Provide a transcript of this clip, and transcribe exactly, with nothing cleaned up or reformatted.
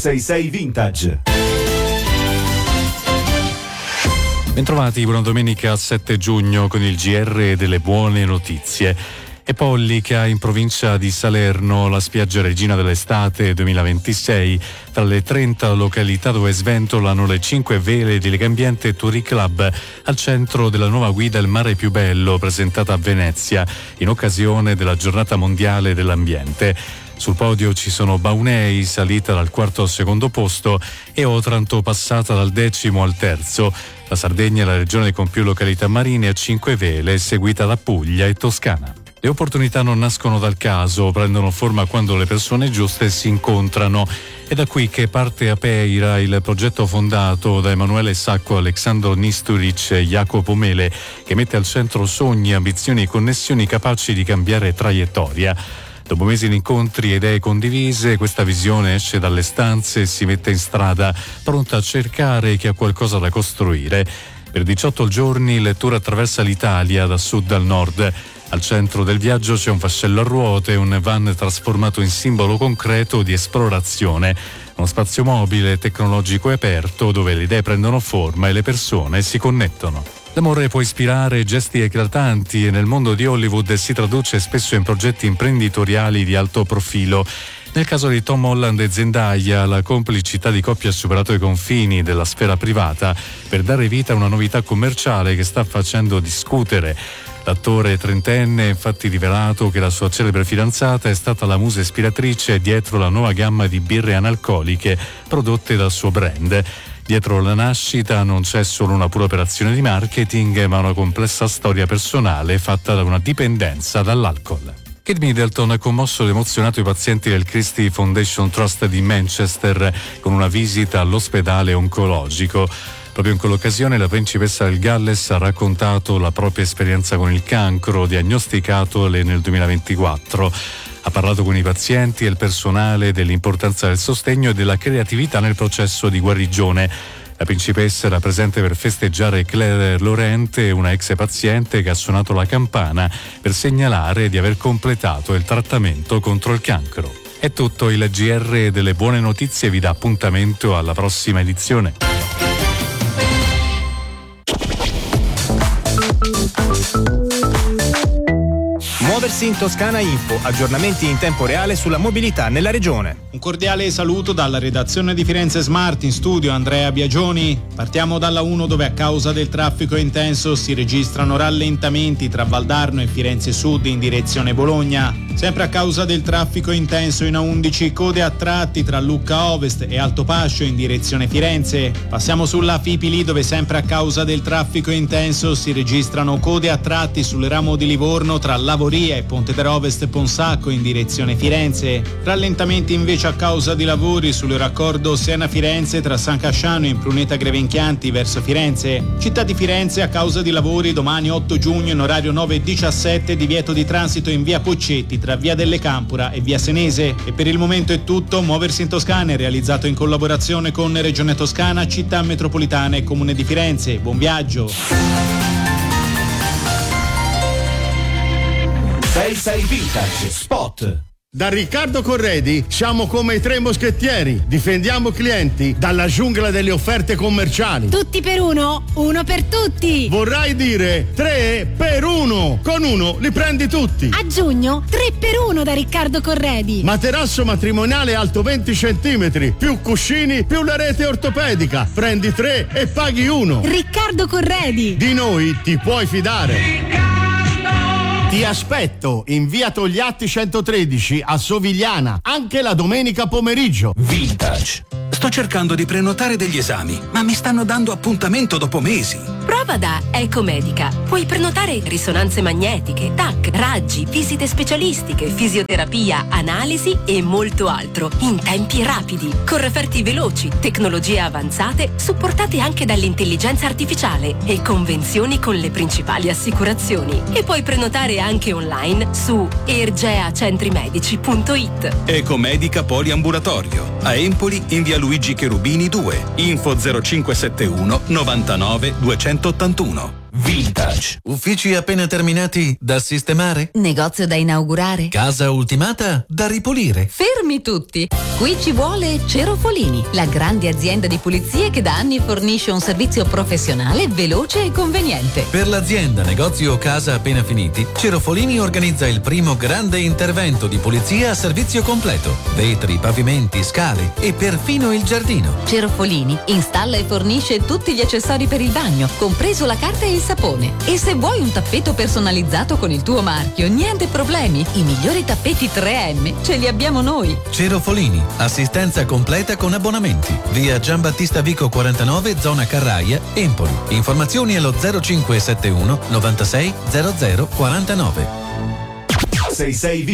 centosei Vintage. Bentrovati, buona domenica sette giugno con il G R delle buone notizie. È Pollica, in provincia di Salerno, la spiaggia regina dell'estate duemilaventisei. Tra le trenta località dove sventolano le cinque vele di Legambiente Touri Club, al centro della nuova guida Il mare più bello, presentata a Venezia in occasione della giornata mondiale dell'ambiente. Sul podio ci sono Baunei, salita dal quarto al secondo posto, e Otranto, passata dal decimo al terzo. La Sardegna è la regione con più località marine a cinque vele, seguita da Puglia e Toscana. Le opportunità non nascono dal caso, prendono forma quando le persone giuste si incontrano. È da qui che parte Apeira, il progetto fondato da Emanuele Sacco, Alexandro Nisturic e Jacopo Mele, che mette al centro sogni, ambizioni e connessioni capaci di cambiare traiettoria. Dopo mesi di incontri e idee condivise, questa visione esce dalle stanze e si mette in strada, pronta a cercare chi ha qualcosa da costruire. Per diciotto giorni il tour attraversa l'Italia da sud al nord. Al centro del viaggio c'è un vascello a ruote, un van trasformato in simbolo concreto di esplorazione. Uno spazio mobile, tecnologico e aperto, dove le idee prendono forma e le persone si connettono. L'amore può ispirare gesti eclatanti e nel mondo di Hollywood si traduce spesso in progetti imprenditoriali di alto profilo. Nel caso di Tom Holland e Zendaya, la complicità di coppia ha superato i confini della sfera privata per dare vita a una novità commerciale che sta facendo discutere. L'attore trentenne ha infatti rivelato che la sua celebre fidanzata è stata la musa ispiratrice dietro la nuova gamma di birre analcoliche prodotte dal suo brand. Dietro la nascita non c'è solo una pura operazione di marketing, ma una complessa storia personale fatta da una dipendenza dall'alcol. Kate Middleton ha commosso ed emozionato i pazienti del Christie Foundation Trust di Manchester con una visita all'ospedale oncologico. Proprio in quell'occasione la principessa del Galles ha raccontato la propria esperienza con il cancro, diagnosticatole nel duemilaventiquattro. Ha parlato con i pazienti e il personale dell'importanza del sostegno e della creatività nel processo di guarigione. La principessa era presente per festeggiare Claire Laurent, una ex paziente che ha suonato la campana per segnalare di aver completato il trattamento contro il cancro. È tutto, il G R delle buone notizie vi dà appuntamento alla prossima edizione. Muoversi in Toscana Info, aggiornamenti in tempo reale sulla mobilità nella regione. Un cordiale saluto dalla redazione di Firenze Smart, in studio Andrea Biagioni. Partiamo dalla uno, dove a causa del traffico intenso si registrano rallentamenti tra Valdarno e Firenze Sud in direzione Bologna. Sempre a causa del traffico intenso in A undici, code a tratti tra Lucca Ovest e Altopascio in direzione Firenze. Passiamo sulla Fipili, dove sempre a causa del traffico intenso si registrano code a tratti sul ramo di Livorno tra Lavoria e Ponte d'Ovest Ponsacco in direzione Firenze. Rallentamenti invece a causa di lavori sul raccordo Siena-Firenze tra San Casciano e Impruneta Grevenchianti verso Firenze. Città di Firenze, a causa di lavori, domani otto giugno in orario nove e diciassette divieto di transito in via Poccetti tra via delle Campura e via Senese. E per il momento è tutto. Muoversi in Toscana è realizzato in collaborazione con Regione Toscana, Città Metropolitana e Comune di Firenze. Buon viaggio. centosei Vintage Spot. Da Riccardo Corredi siamo come i tre moschettieri, difendiamo clienti dalla giungla delle offerte commerciali. Tutti per uno, uno per tutti. Vorrai dire tre per uno, con uno li prendi tutti. A giugno tre per uno da Riccardo Corredi. Materasso matrimoniale alto venti centimetri, più cuscini, più la rete ortopedica. Prendi tre e paghi uno. Riccardo Corredi. Di noi ti puoi fidare. Ti aspetto in via Togliatti centotredici a Sovigliana, anche la domenica pomeriggio. Vintage. Sto cercando di prenotare degli esami, ma mi stanno dando appuntamento dopo mesi. Prova da Ecomedica. Puoi prenotare risonanze magnetiche, T A C, raggi, visite specialistiche, fisioterapia, analisi e molto altro in tempi rapidi, con referti veloci, tecnologie avanzate supportate anche dall'intelligenza artificiale e convenzioni con le principali assicurazioni. E puoi prenotare anche online su ergeacentrimedici punto it. Ecomedica Poliambulatorio a Empoli in via Luigi Cherubini due. Info zero cinque sette uno novantanove duecentottantuno. Vintage. Uffici appena terminati da sistemare? Negozio da inaugurare? Casa ultimata da ripulire? Fermi tutti! Qui ci vuole Cerofolini, la grande azienda di pulizie che da anni fornisce un servizio professionale, veloce e conveniente. Per l'azienda, negozio o casa appena finiti, Cerofolini organizza il primo grande intervento di pulizia a servizio completo. Vetri, pavimenti, scale e perfino il giardino. Cerofolini installa e fornisce tutti gli accessori per il bagno, compreso la carta e il sapone. E se vuoi un tappeto personalizzato con il tuo marchio, niente problemi. I migliori tappeti tre emme ce li abbiamo noi. Cerofolini, assistenza completa con abbonamenti. Via Giambattista Vico quarantanove, zona Carraia, Empoli. Informazioni allo zero cinque sette uno novantasei zero zero quarantanove. sei sei